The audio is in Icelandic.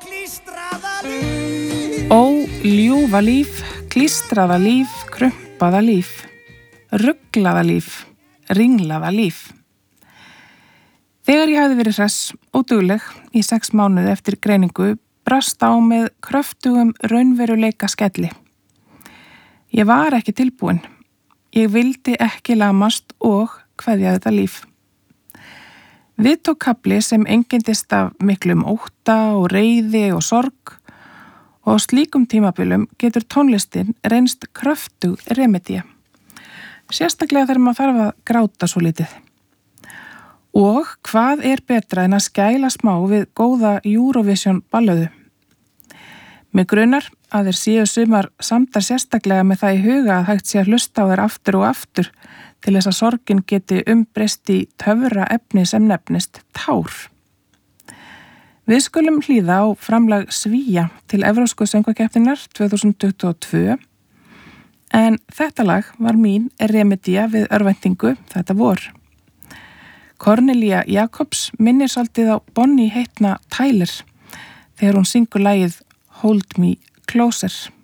Ó, ljúfa líf, klístraða líf, krumpaða líf, ruglaða líf, ringlaða líf. Þegar ég hafði verið hress og dugleg í 6 mánuði eftir greiningu brast á með kröftugum raunveruleika skelli. Ég var ekki tilbúin. Ég vildi ekki lamast og kveðja þetta líf. Við tók kafli sem einkennist af miklum ótta og reiði og sorg og á slíkum tímabilum getur tónlistin reynst kröftug remedía. Sérstaklega þegar maður þarf að gráta svo lítið. Og hvað er betra en að skæla smá við góða Eurovision ballöðu? Mig grunar að þeir séu sumar samdar sérstaklega með það í huga að hægt sé að hlusta á þær aftur og aftur til þess að sorgin geti umbreyst í töfra efni sem nefnist tár. Við skulum hlýða á framlag Svía til Evrópsku söngvakeppninnar 2022 en þetta lag var mín remedía við örvæntingu þetta vor. Cornelia Jacobs minnir svolítið á Bonnie heitna Tyler þegar hún syngur lagið Hold Me Closer.